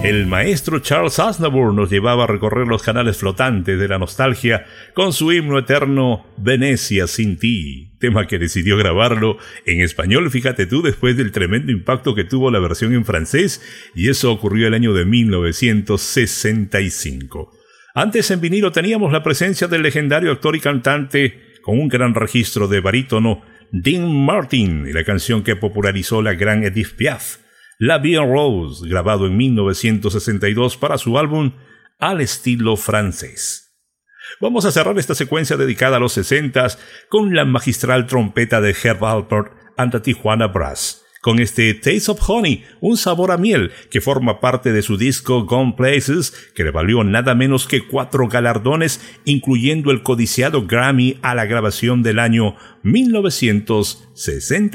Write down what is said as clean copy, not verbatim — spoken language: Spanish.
El maestro Charles Aznavour nos llevaba a recorrer los canales flotantes de la nostalgia con su himno eterno Venecia sin ti, tema que decidió grabarlo en español, fíjate tú, después del tremendo impacto que tuvo la versión en francés, y eso ocurrió el año de 1965. Antes en vinilo teníamos la presencia del legendario actor y cantante con un gran registro de barítono Dean Martin y la canción que popularizó la gran Edith Piaf, La Vie en Rose, grabado en 1962 para su álbum Al estilo francés. Vamos a cerrar esta secuencia dedicada a los 60s con la magistral trompeta de Herb Alpert and the Tijuana Brass, con este Taste of Honey, un sabor a miel, que forma parte de su disco Gone Places, que le valió nada menos que 4 galardones, incluyendo el codiciado Grammy a la grabación del año 1960.